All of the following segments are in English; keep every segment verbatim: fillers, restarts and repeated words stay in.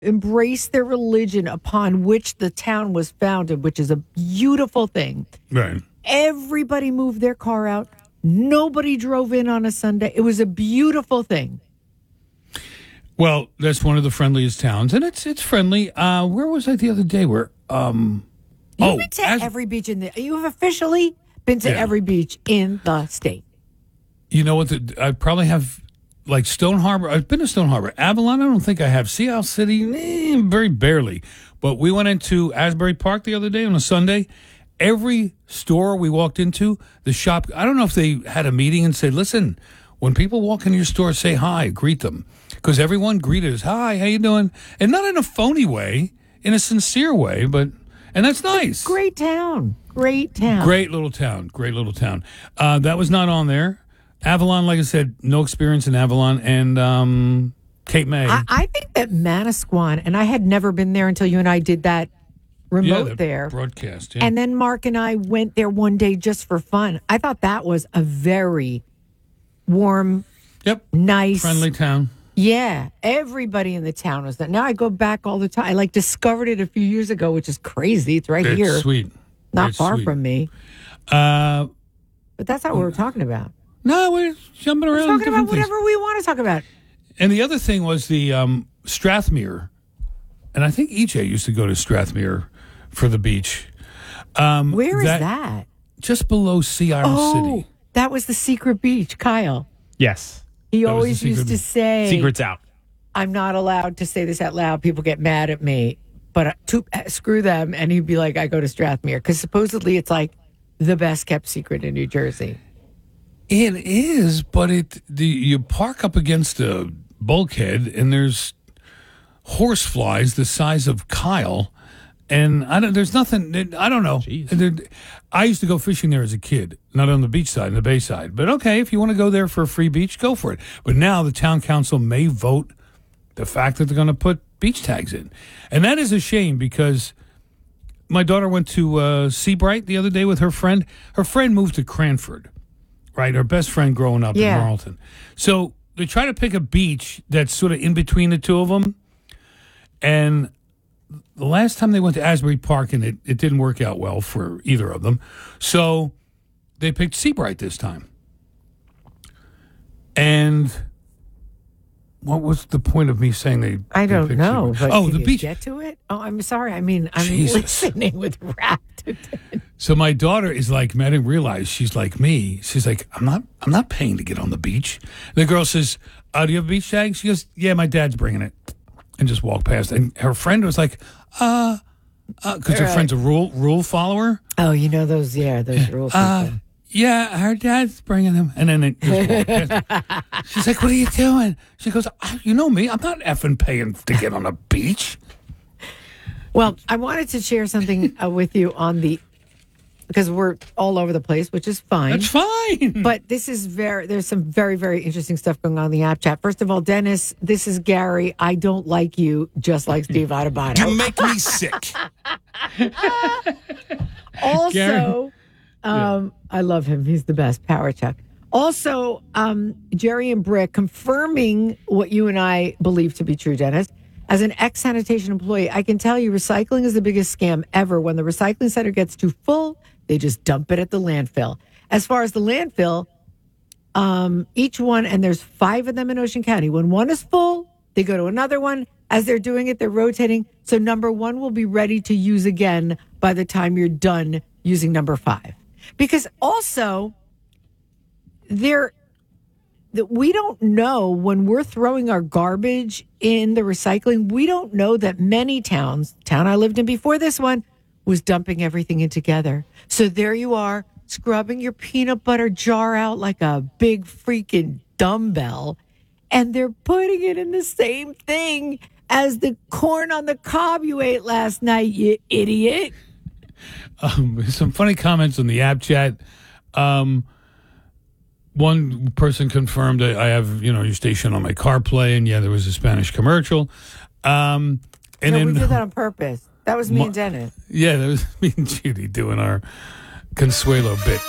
embrace their religion upon which the town was founded, which is a beautiful thing. Right. Everybody moved their car out. Nobody drove in on a Sunday. It was a beautiful thing. Well, that's one of the friendliest towns, and it's it's friendly. Uh, where was I the other day? Where um, You've oh, been to as, every beach in the. You have officially been to yeah. every beach in the state. You know what? The, I probably have like Stone Harbor. I've been to Stone Harbor. Avalon, I don't think I have. Sea Isle City, eh, very barely. But we went into Asbury Park the other day on a Sunday. Every store we walked into, the shop. I don't know if they had a meeting and said, "Listen, when people walk into your store, say hi, greet them," because everyone greeted us, "Hi, how you doing?" And not in a phony way, in a sincere way, but and that's nice. Great town, great town, great little town, great little town. Uh, that was not on there. Avalon, like I said, no experience in Avalon, and um, Cape May. I, I think that Manasquan, and I had never been there until you and I did that remote yeah, there broadcast. Yeah. And then Mark and I went there one day just for fun. I thought that was a very warm, yep, nice, friendly town. Yeah, everybody in the town was there. Now I go back all the time. I like discovered it a few years ago, which is crazy. It's right it's here, sweet, not it's far sweet. from me. Uh, but that's not what we're talking about. No, we're jumping around. We're talking about things. whatever we want to talk about. And the other thing was the um, Strathmere, and I think E J used to go to Strathmere for the beach. Um, Where is that, that? Just below Sea Isle oh, City. That was the secret beach, Kyle. Yes. He that always used to say, "Secret's out." I'm not allowed to say this out loud. People get mad at me, but uh, to, uh, screw them. And he'd be like, I go to Strathmere because supposedly it's like the best kept secret in New Jersey. It is, but it the, you park up against a bulkhead and there's horse flies the size of Kyle. And I don't, there's nothing, I don't know. There, I used to go fishing there as a kid, not on the beach side, on the bay side. But okay, if you want to go there for a free beach, go for it. But now the town council may vote the fact that they're going to put beach tags in. And that is a shame because my daughter went to uh, Seabright the other day with her friend. Her friend moved to Cranford, right? Her best friend growing up yeah. in Marlton. So they try to pick a beach that's sort of in between the two of them. And the last time they went to Asbury Park, and it, it didn't work out well for either of them. So they picked Seabright this time. And what was the point of me saying they I they don't know. But oh, can the you beach. Get to it? Oh, I'm sorry. I mean, I'm Jesus. listening with rapt attention. So my daughter is like, I didn't realize she's like me. She's like, I'm not, I'm not paying to get on the beach. The girl says, uh, "Do you have a beach tag?" She goes, "Yeah, my dad's bringing it," and just walked past. And her friend was like, "Uh, because uh, her right. friend's a rule rule follower." Oh, you know those, yeah, those rules. Uh, yeah, her dad's bringing them, and then it just walked past. She's like, "What are you doing?" She goes, "You know me. I'm not effing paying to get on a beach." Well, I wanted to share something uh, with you on the, because we're all over the place, which is fine. That's fine. But this is very, there's some very, very interesting stuff going on in the app chat. First of all, Dennis, this is Gary. I don't like you, just like Steve Adubato. You make me sick. Also, Gary. um, I love him. He's the best. Power Chuck. Also, um, Jerry and Brick confirming what you and I believe to be true, Dennis. As an ex-sanitation employee, I can tell you recycling is the biggest scam ever. When the recycling center gets too full, they just dump it at the landfill. As far as the landfill, um, each one, and there's five of them in Ocean County. When one is full, they go to another one. As they're doing it, they're rotating. So number one will be ready to use again by the time you're done using number five. Because also, they're that we don't know when we're throwing our garbage in the recycling, we don't know that many towns, town I lived in before this one, was dumping everything in together. So there you are, scrubbing your peanut butter jar out like a big freaking dumbbell, and they're putting it in the same thing as the corn on the cob you ate last night, you idiot. Um, some funny comments on the app chat. Um, One person confirmed that I have, you know, your station on my CarPlay, and yeah, there was a Spanish commercial. Um, and no, then we did that on purpose. That was me Ma- and Dennis. Yeah, that was me and Judy doing our Consuelo bit.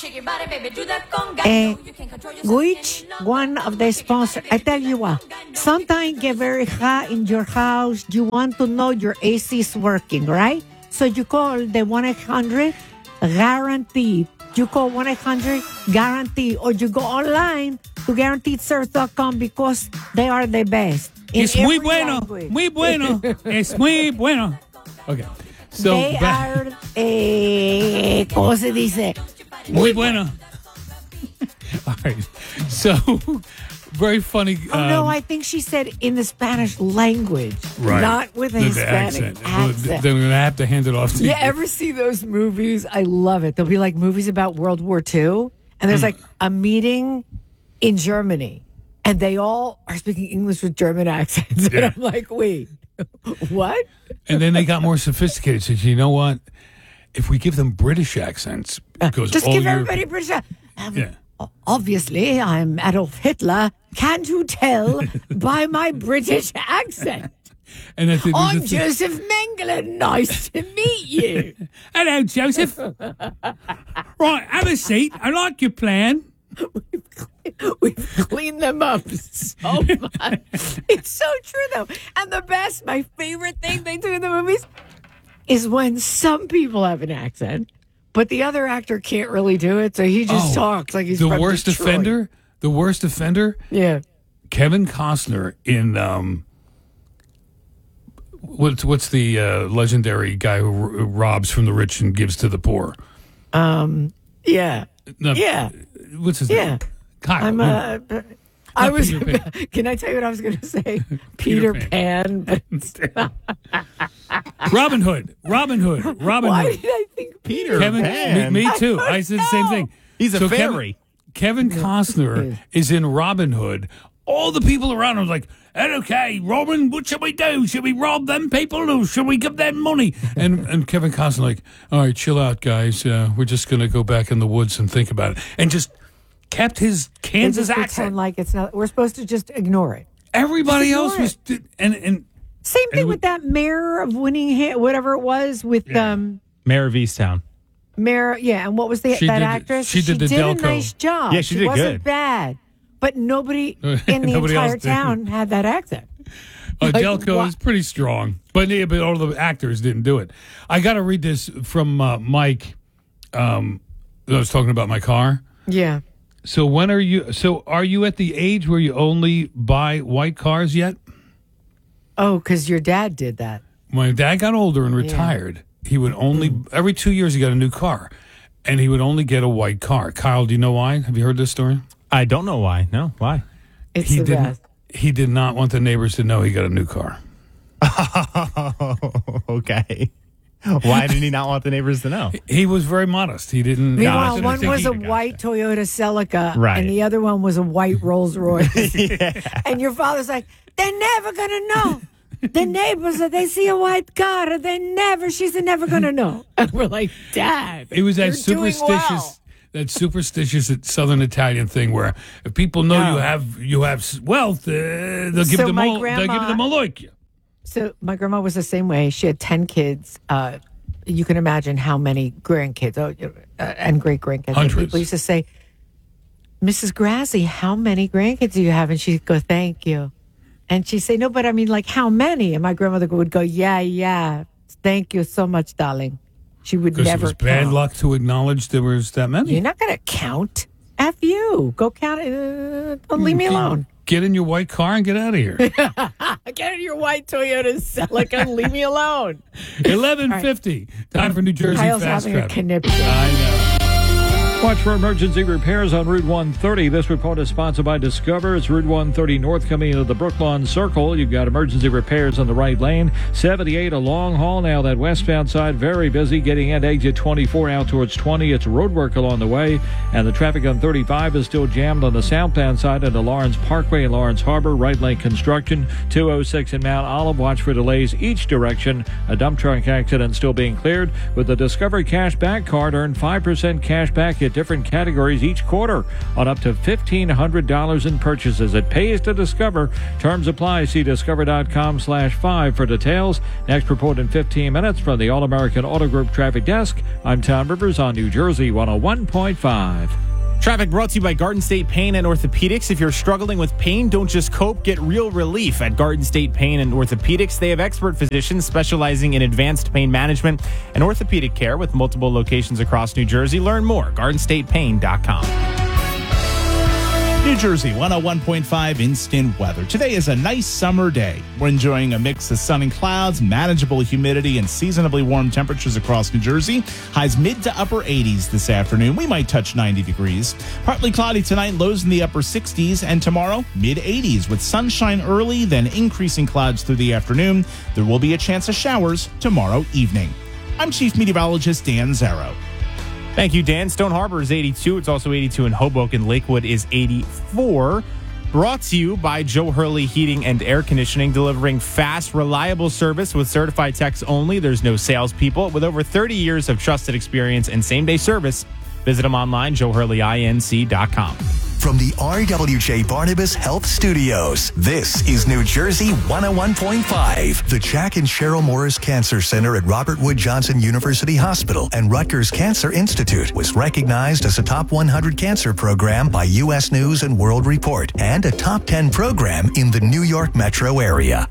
Eh, which one of the sponsors? I tell you what, sometimes get very hot in your house. You want to know your A C is working, right? So you call the one eight hundred guaranteed. You call one eight hundred guaranteed, or you go online to guaranteed service dot com because they are the best. In Es muy every bueno. language. Muy bueno. Es muy bueno. Okay. So They back- are, eh, ¿cómo se dice? muy bueno. All right. So very funny. Oh, no, um, I think she said in the Spanish language, right. not with a The- the Hispanic accent. Well, Then we're going to have to hand it off to You you. ever see those movies? I love it. There'll be like movies about World War Two, and there's like a meeting in Germany, and they all are speaking English with German accents. Yeah. And I'm like, wait, what? And then they got more sophisticated. Said, you know what? If we give them British accents, because Just all give Europe- everybody British. Um, Yeah. Obviously, I'm Adolf Hitler. Can't you tell by my British accent? And I think I'm there's a- Joseph Mengele. Nice to meet you. Hello, Joseph. Right, have a seat. I like your plan. We've cleaned them up so much. It's so true, though. And the best, my favorite thing they do in the movies is when some people have an accent, but the other actor can't really do it, so he just Oh, talks like he's the from worst Detroit. offender. The worst offender. Yeah. Kevin Costner in um, what's what's the uh, legendary guy who r- robs from the rich and gives to the poor? Yeah. No, Yeah. What's his Yeah. name? Kyle. I'm uh, I was. Peter Pan. Can I tell you what I was going to say? Peter Peter, Pan. but Robin Hood. Robin Hood. Robin why Hood. did I think Peter Kevin, me, Pan. me too. I I, said the same know. thing. He's a So fairy. Kevin, Kevin Costner is in Robin Hood. All the people around him are like, okay, Robin, what should we do? Should we rob them people or should we give them money? And and Kevin Costner like, all right, chill out, guys. Uh, we're just going to go back in the woods and think about it. And just kept his They Kansas just accent. pretend like it's not. We're supposed to just ignore it. Everybody Just else ignore was, and, and Same thing And with that mayor of Winning, Ha- whatever it was, with Yeah. um, Mayor of Easttown. Mayor. Yeah, and what was the She that did- actress? she did the a Delco. nice job. Yeah, she did wasn't good. bad, but nobody in the Nobody entire else did. town had that accent. Uh, Like, Delco wha- is pretty strong, but, yeah, but all the actors didn't do it. I got to read this from uh, Mike. Um, I was talking about my car. Yeah. So when are you? So are you at the age where you only buy white cars yet? Oh, because your dad did that. My dad got older and retired. He would only every two years he got a new car, and he would only get a white car. Kyle, do you know why? Have you heard this story? I don't know why. No, why? It's He the didn't. best. He did not want the neighbors to know he got a new car. Okay. Why did he not want the neighbors to know? He was very modest. He didn't. Meanwhile, Gotcha. one was a Gotcha. white Toyota Celica, Right. and the other one was a white Rolls Royce. And your father's like, they're never gonna know. The neighbors, if they see a white car, they never. She's never gonna know. And we're like, Dad, It was that you're doing superstitious, well. that superstitious Southern Italian thing where if people know No. you have you have s- wealth, uh, they'll give So you the my Mal- they'll give you grandma- the Maloika. So my grandma was the same way. She had ten kids. Uh, you can imagine how many grandkids oh, uh, and great grandkids. And Hundreds. people used to say, Missus Grassi, how many grandkids do you have? And she'd go, thank you. And she'd say, no, but I mean, like, how many? And my grandmother would go, yeah, yeah. Thank you so much, darling. She would Because it never was bad count. luck to acknowledge there was that many. You're not going to count. F you. Go count it. Uh, don't leave me alone. Get in your white car and get out of here. Get in your white Toyota Celica and leave me alone. Eleven fifty. Time for New Jersey Kyle's fast having a traffic. conniption. I know. Watch for emergency repairs on Route one thirty. This report is sponsored by Discover. It's Route one thirty North coming into the Brooklawn Circle. You've got emergency repairs on the right lane. seventy-eight, a long haul now. That westbound side, very busy. Getting at exit twenty-four out towards twenty. It's road work along the way. And the traffic on thirty-five is still jammed on the southbound side of the Lawrence Parkway and Lawrence Harbor. Right lane construction. two oh six in Mount Olive. Watch for delays each direction. A dump truck accident still being cleared. With the Discover Cash Back card, earn five percent cash back at at different categories each quarter on up to fifteen hundred dollars in purchases. It pays to Discover. Terms apply. See discover.com slash five for details. Next report in fifteen minutes from the All-American Auto Group Traffic Desk. I'm Tom Rivers on New Jersey one oh one point five. Traffic brought to you by Garden State Pain and Orthopedics. If you're struggling with pain, don't just cope, get real relief at Garden State Pain and Orthopedics. They have expert physicians specializing in advanced pain management and orthopedic care with multiple locations across New Jersey. Learn more, garden state pain dot com. New Jersey one oh one point five instant weather. Today is a nice summer day. We're enjoying a mix of sun and clouds, manageable humidity, and seasonably warm temperatures across New Jersey. Highs mid to upper eighties this afternoon. We might touch ninety degrees. Partly cloudy tonight, lows in the upper sixties, and tomorrow, mid eighties with sunshine early, then increasing clouds through the afternoon. There will be a chance of showers tomorrow evening. I'm Chief Meteorologist Dan Zarrow. Thank you, Dan. Stone Harbor is eighty-two. It's also eighty-two in Hoboken. Lakewood is eighty-four. Brought to you by Joe Hurley Heating and Air Conditioning, delivering fast, reliable service with certified techs only. There's no salespeople. With over thirty years of trusted experience and same-day service, visit them online, joe hurley inc dot com. From the R W J Barnabas Health Studios, this is New Jersey one oh one point five. The Jack and Cheryl Morris Cancer Center at Robert Wood Johnson University Hospital and Rutgers Cancer Institute was recognized as a top one hundred cancer program by U S News and World Report and a top ten program in the New York metro area.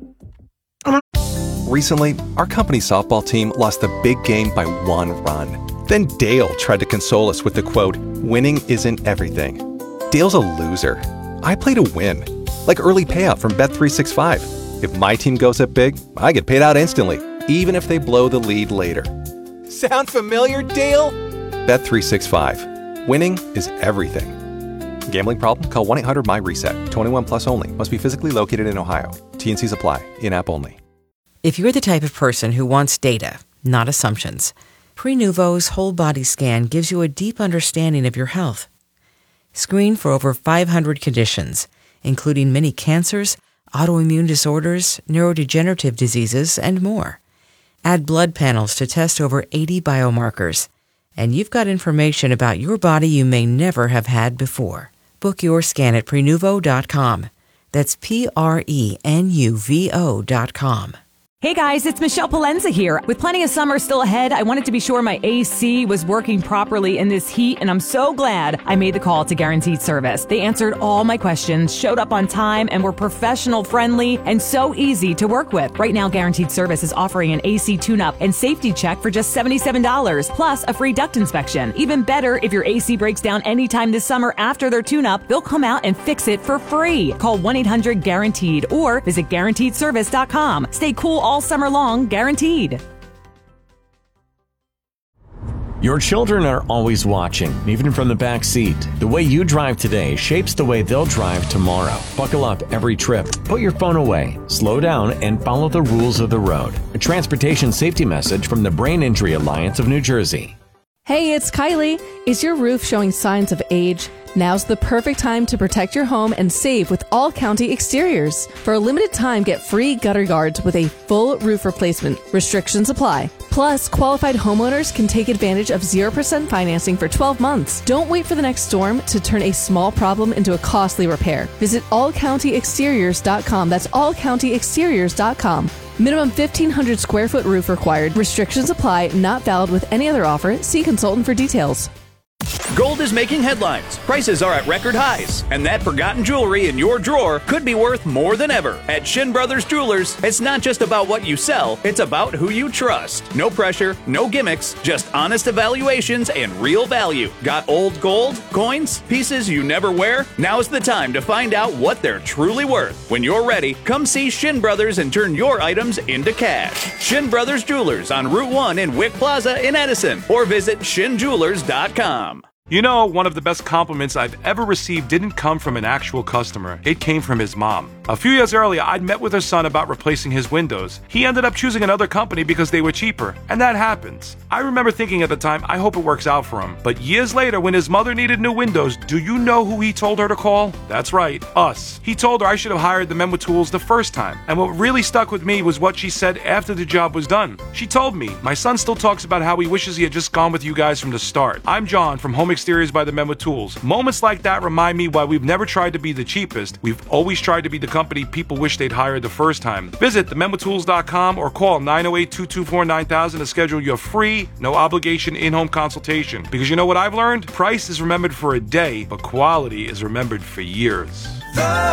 Recently, our company softball team lost the big game by one run. Then Dale tried to console us with the quote, "Winning isn't everything." Dale's a loser. I play to win. Like early payout from Bet three sixty-five. If my team goes up big, I get paid out instantly, even if they blow the lead later. Sound familiar, Dale? Bet three sixty-five. Winning is everything. Gambling problem? Call one eight hundred my reset. twenty-one plus only. Must be physically located in Ohio. T N Cs apply. In-app only. If you're the type of person who wants data, not assumptions, Prenuvo's whole body scan gives you a deep understanding of your health. Screen for over five hundred conditions, including many cancers, autoimmune disorders, neurodegenerative diseases, and more. Add blood panels to test over eighty biomarkers, and you've got information about your body you may never have had before. Book your scan at prenuvo dot com. That's P R E N U V O dot com. Hey guys, it's Michelle Palenza here. With plenty of summer still ahead, I wanted to be sure my A C was working properly in this heat, and I'm so glad I made the call to Guaranteed Service. They answered all my questions, showed up on time, and were professional friendly and so easy to work with. Right now, Guaranteed Service is offering an A C tune-up and safety check for just seventy-seven dollars, plus a free duct inspection. Even better, if your A C breaks down anytime this summer after their tune-up, they'll come out and fix it for free. Call one eight hundred guaranteed or visit guaranteed service dot com. Stay cool all summer long, guaranteed. Your children are always watching, even from the back seat. The way you drive today shapes the way they'll drive tomorrow. Buckle up every trip. Put your phone away. Slow down and follow the rules of the road. A transportation safety message from the Brain Injury Alliance of New Jersey. Hey, it's Kylie. Is your roof showing signs of age? Now's the perfect time to protect your home and save with All County Exteriors. For a limited time, get free gutter guards with a full roof replacement. Restrictions apply. Plus, qualified homeowners can take advantage of zero percent financing for twelve months. Don't wait for the next storm to turn a small problem into a costly repair. Visit all county exteriors dot com. That's all county exteriors dot com. Minimum fifteen hundred square foot roof required. Restrictions apply. Not valid with any other offer. See consultant for details. Gold is making headlines. Prices are at record highs, and that forgotten jewelry in your drawer could be worth more than ever. At Shin Brothers Jewelers, it's not just about what you sell, it's about who you trust. No pressure, no gimmicks, just honest evaluations and real value. Got old gold, coins, pieces you never wear? Now's the time to find out what they're truly worth. When you're ready, come see Shin Brothers and turn your items into cash. Shin Brothers Jewelers on Route one in Wick Plaza in Edison, or visit shin jewelers dot com. You know, one of the best compliments I've ever received didn't come from an actual customer. It came from his mom. A few years earlier, I'd met with her son about replacing his windows. He ended up choosing another company because they were cheaper, and that happens. I remember thinking at the time, I hope it works out for him. But years later, when his mother needed new windows, do you know who he told her to call? That's right, us. He told her I should have hired the men with tools the first time. And what really stuck with me was what she said after the job was done. She told me, my son still talks about how he wishes he had just gone with you guys from the start. I'm John from Home Exteriors by the Men with Tools. Moments like that remind me why we've never tried to be the cheapest. We've always tried to be the company people wish they'd hired the first time. Visit the men with tools dot com or call nine oh eight, two two four, nine thousand to schedule your free, no obligation in-home consultation. Because you know what I've learned? Price is remembered for a day, but quality is remembered for years. The